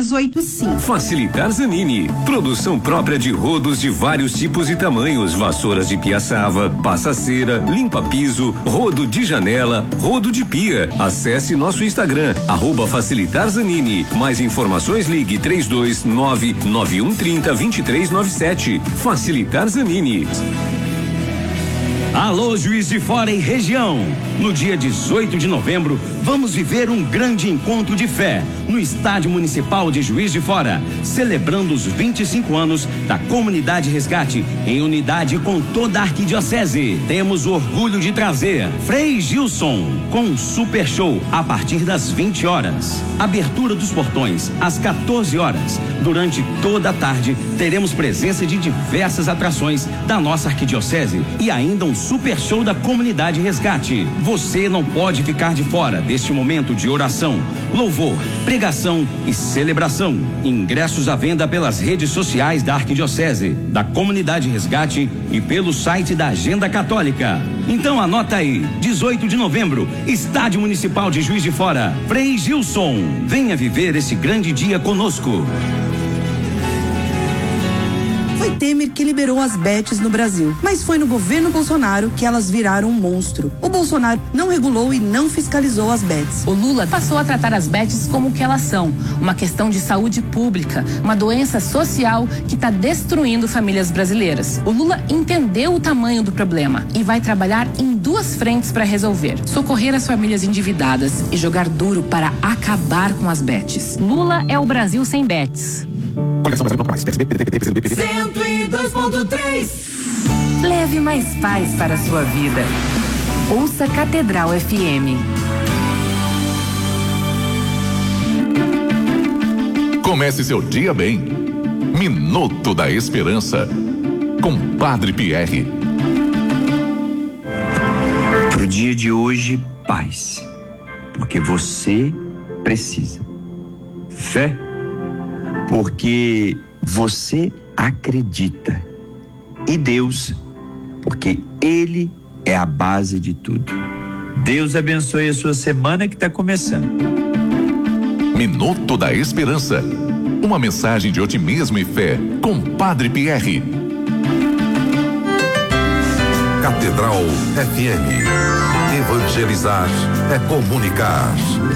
3285. Facilitar Zanini. Produção própria de rodos de vários tipos e tamanhos, vassouras de piaçava, passa-cera, limpa-piso, rodo de janela, rodo de pia. Acesse nosso Instagram, @Facilitar Zanini. Mais informações, ligue 32991302397. Facilitar Zanini. Alô, Juiz de Fora e região. No dia 18 de novembro, vamos viver um grande encontro de fé no Estádio Municipal de Juiz de Fora, celebrando os 25 anos da Comunidade Resgate, em unidade com toda a arquidiocese. Temos o orgulho de trazer Frei Gilson com um super show a partir das 20 horas. Abertura dos portões às 14 horas. Durante toda a tarde, teremos presença de diversas atrações da nossa arquidiocese e ainda um super show da Comunidade Resgate. Você não pode ficar de fora deste momento de oração, louvor, pregação e celebração. Ingressos à venda pelas redes sociais da Arquidiocese, da Comunidade Resgate e pelo site da Agenda Católica. Então anota aí, 18 de novembro, Estádio Municipal de Juiz de Fora, Frei Gilson. Venha viver esse grande dia conosco. Foi Temer que liberou as bets no Brasil, mas foi no governo Bolsonaro que elas viraram um monstro. O Bolsonaro não regulou e não fiscalizou as bets. O Lula passou a tratar as bets como o que elas são, uma questão de saúde pública, uma doença social que está destruindo famílias brasileiras. O Lula entendeu o tamanho do problema e vai trabalhar em duas frentes para resolver: socorrer as famílias endividadas e jogar duro para acabar com as bets. Lula é o Brasil sem bets. 102.3. Leve mais paz para a sua vida. Ouça Catedral FM. Comece seu dia bem. Minuto da Esperança, com Padre Pierre. Pro dia de hoje, paz. Porque você precisa. Fé. Porque você acredita. E Deus, porque Ele é a base de tudo. Deus abençoe a sua semana que está começando. Minuto da Esperança. Uma mensagem de otimismo e fé com Padre Pierre. Catedral FM. Evangelizar é comunicar.